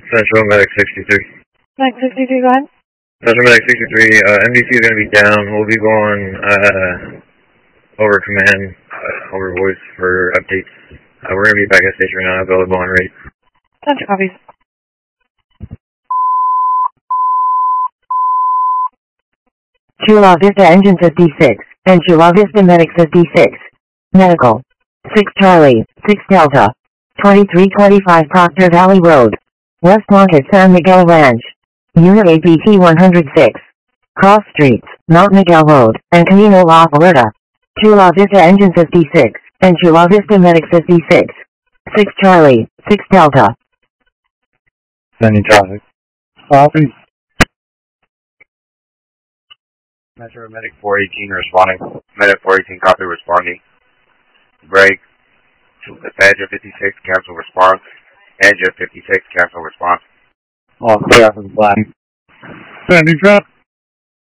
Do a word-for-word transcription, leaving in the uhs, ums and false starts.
Central Medic sixty-three. Medic sixty-three, go ahead. Central Medic sixty-three, uh, M D C is going to be down. We'll be going uh, over command, uh, over voice for updates. Uh, we're going to be back at station right now, available and ready. Central copies. Chula Vista Engine fifty-six, and Chula Vista Medic fifty-six. Medical. six Charlie, six Delta. twenty-three twenty-five Proctor Valley Road. West Market San Miguel Ranch. Unit A P T one oh six. Cross Streets, Mount Miguel Road, and Camino La Puerta. Chula Vista Engine fifty-six, and Chula Vista Medic fifty-six. six Charlie, six Delta. Sending traffic. Copy. Metro Medic four eighteen responding. Medic four eighteen copy responding. Break. Edge of fifty-six cancel response. Edge of fifty-six cancel response. All clear for the flag. Sending traffic.